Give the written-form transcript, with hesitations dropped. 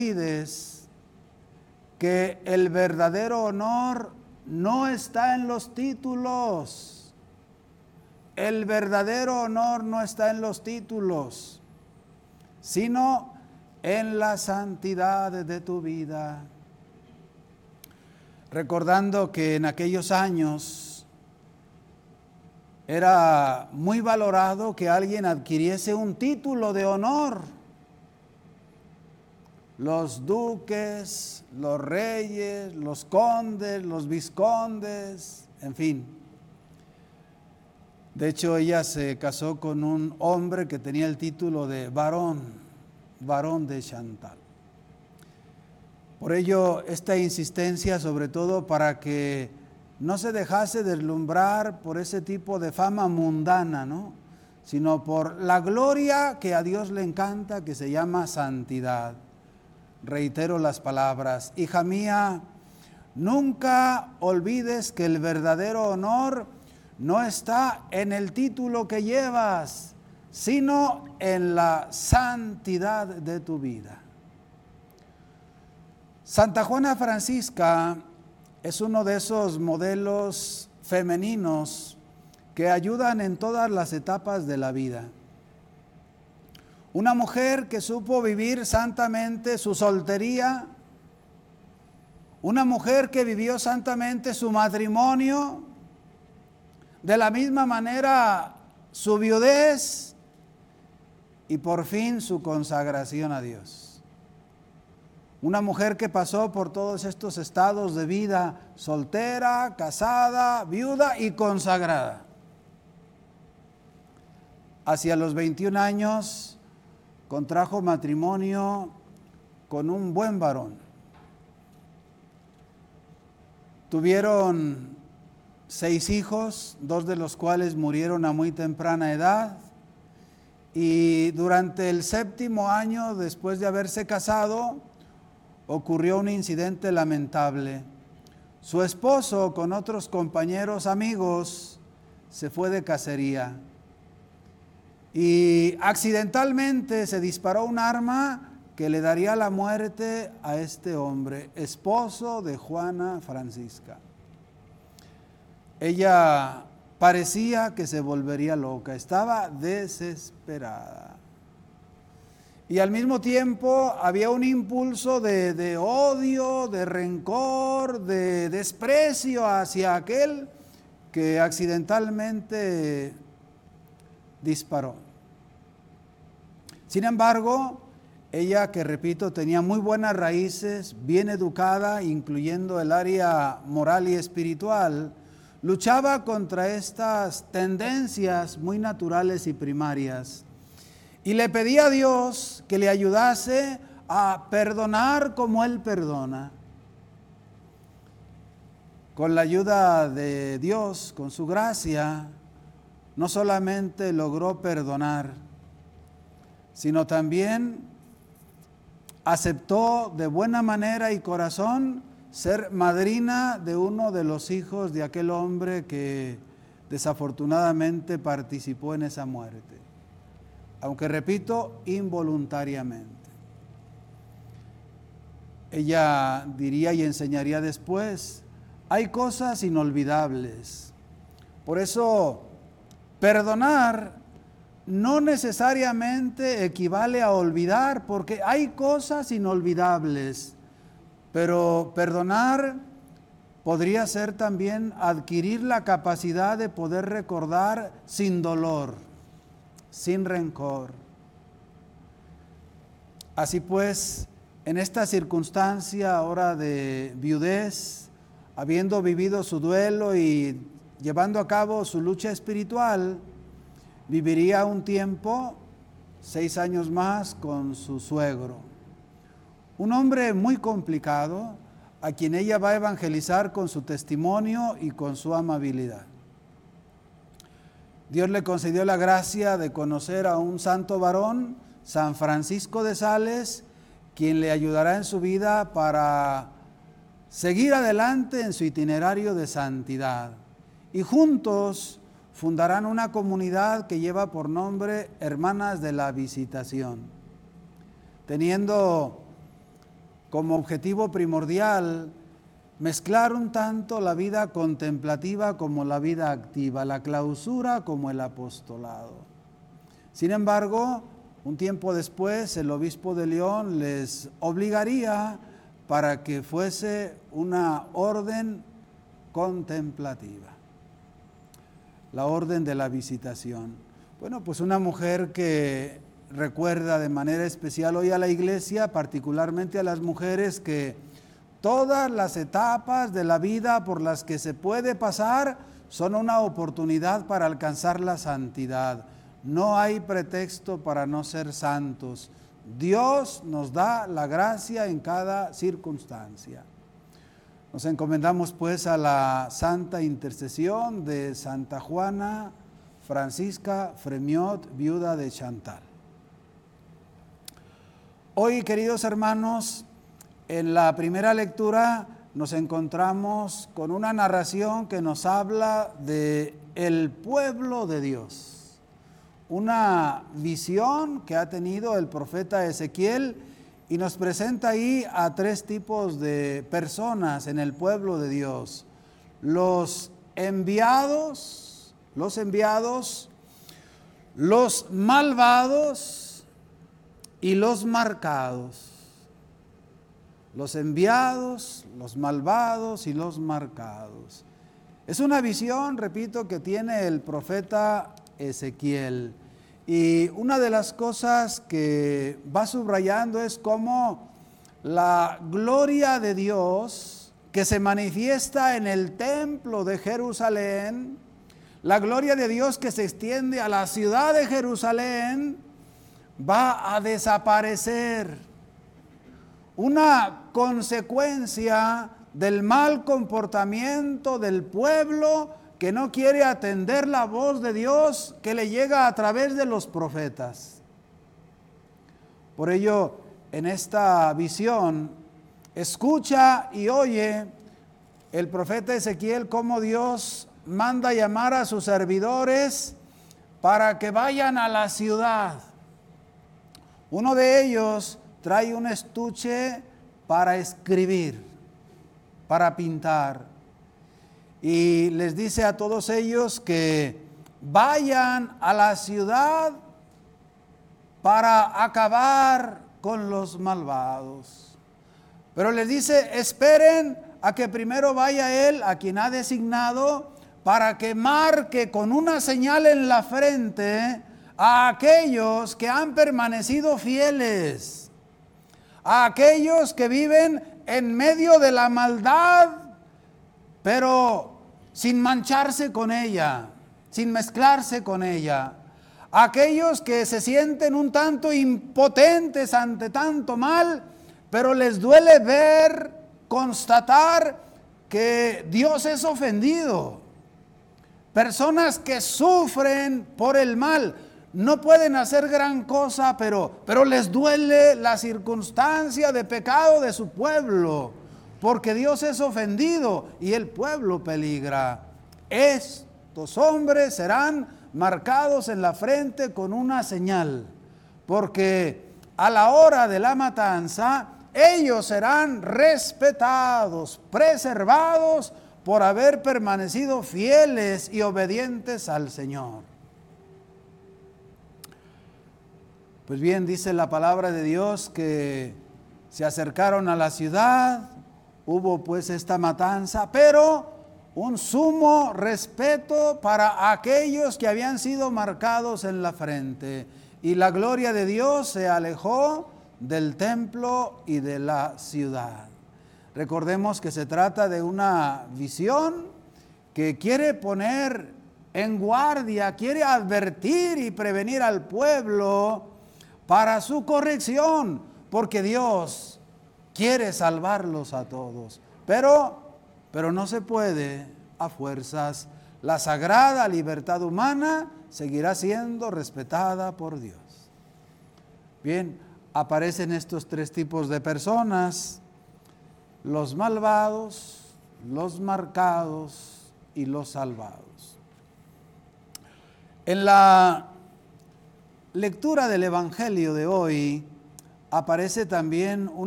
olvides que el verdadero honor no está en los títulos. El verdadero honor no está en los títulos, sino en la santidad de tu vida. Recordando que en aquellos años era muy valorado que alguien adquiriese un título de honor. Los duques, los reyes, los condes, los vizcondes, en fin. De hecho, ella se casó con un hombre que tenía el título de barón de Chantal. Por ello, esta insistencia, sobre todo para que no se dejase deslumbrar por ese tipo de fama mundana, ¿no?, sino por la gloria que a Dios le encanta, que se llama santidad. Reitero las palabras: hija mía, nunca olvides que el verdadero honor no está en el título que llevas, sino en la santidad de tu vida. Santa Juana Francisca es uno de esos modelos femeninos que ayudan en todas las etapas de la vida. Una mujer que supo vivir santamente su soltería, una mujer que vivió santamente su matrimonio, de la misma manera su viudez y por fin su consagración a Dios. Una mujer que pasó por todos estos estados de vida: soltera, casada, viuda y consagrada. Hacia los 21 años contrajo matrimonio con un buen varón. Tuvieron 6 hijos, 2 de los cuales murieron a muy temprana edad, y durante el 7º año después de haberse casado ocurrió un incidente lamentable. Su esposo, con otros compañeros amigos, se fue de cacería y accidentalmente se disparó un arma que le daría la muerte a este hombre, esposo de Juana Francisca. Ella parecía que se volvería loca, estaba desesperada. Y al mismo tiempo había un impulso de odio, de rencor, de desprecio hacia aquel que accidentalmente disparó. Sin embargo, ella, que repito, tenía muy buenas raíces, bien educada, incluyendo el área moral y espiritual, luchaba contra estas tendencias muy naturales y primarias. Y le pedía a Dios que le ayudase a perdonar como Él perdona. Con la ayuda de Dios, con su gracia, no solamente logró perdonar, sino también aceptó de buena manera y corazón ser madrina de uno de los hijos de aquel hombre que desafortunadamente participó en esa muerte. Aunque repito, involuntariamente. Ella diría y enseñaría después: hay cosas inolvidables. Por eso, perdonar no necesariamente equivale a olvidar, porque hay cosas inolvidables. Pero perdonar podría ser también adquirir la capacidad de poder recordar sin dolor, sin rencor. Así pues, en esta circunstancia ahora de viudez, habiendo vivido su duelo y llevando a cabo su lucha espiritual, viviría un tiempo, 6 años más, con su suegro. Un hombre muy complicado, a quien ella va a evangelizar con su testimonio y con su amabilidad. Dios le concedió la gracia de conocer a un santo varón, San Francisco de Sales, quien le ayudará en su vida para seguir adelante en su itinerario de santidad. Y juntos fundarán una comunidad que lleva por nombre Hermanas de la Visitación. Teniendo como objetivo primordial mezclar un tanto la vida contemplativa como la vida activa, la clausura como el apostolado. Sin embargo, un tiempo después el obispo de León les obligaría para que fuese una orden contemplativa, la orden de la visitación. Bueno, pues una mujer que recuerda de manera especial hoy a la iglesia, particularmente a las mujeres, que todas las etapas de la vida por las que se puede pasar son una oportunidad para alcanzar la santidad. No hay pretexto para no ser santos. Dios nos da la gracia en cada circunstancia. Nos encomendamos pues a la santa intercesión de Santa Juana Francisca Fremiot, viuda de Chantal. Hoy, queridos hermanos, en la primera lectura nos encontramos con una narración que nos habla de el pueblo de Dios. Una visión que ha tenido el profeta Ezequiel y nos presenta ahí a tres tipos de personas en el pueblo de Dios. Los enviados, los malvados y los marcados. Los enviados, los malvados y los marcados. Es una visión, repito, que tiene el profeta Ezequiel. Y una de las cosas que va subrayando es cómo la gloria de Dios que se manifiesta en el templo de Jerusalén, la gloria de Dios que se extiende a la ciudad de Jerusalén, va a desaparecer. Una consecuencia del mal comportamiento del pueblo que no quiere atender la voz de Dios que le llega a través de los profetas. Por ello, en esta visión, escucha y oye el profeta Ezequiel cómo Dios manda llamar a sus servidores para que vayan a la ciudad. Uno de ellos trae un estuche para escribir, para pintar. Y les dice a todos ellos que vayan a la ciudad para acabar con los malvados. Pero les dice, esperen a que primero vaya él, a quien ha designado, para que marque con una señal en la frente a aquellos que han permanecido fieles, a aquellos que viven en medio de la maldad, pero sin mancharse con ella, sin mezclarse con ella. Aquellos que se sienten un tanto impotentes ante tanto mal, pero les duele ver, constatar que Dios es ofendido. Personas que sufren por el mal, no pueden hacer gran cosa, pero les duele la circunstancia de pecado de su pueblo, porque Dios es ofendido y el pueblo peligra. Estos hombres serán marcados en la frente con una señal, porque a la hora de la matanza ellos serán respetados, preservados por haber permanecido fieles y obedientes al Señor. Pues bien, dice la palabra de Dios que se acercaron a la ciudad, hubo pues esta matanza, pero un sumo respeto para aquellos que habían sido marcados en la frente. Y la gloria de Dios se alejó del templo y de la ciudad. Recordemos que se trata de una visión que quiere poner en guardia, quiere advertir y prevenir al pueblo para su corrección, porque Dios quiere salvarlos a todos, pero no se puede a fuerzas. La sagrada libertad humana seguirá siendo respetada por Dios. Bien, aparecen estos tres tipos de personas: los malvados, los marcados y los salvados. En la lectura del Evangelio de hoy aparece también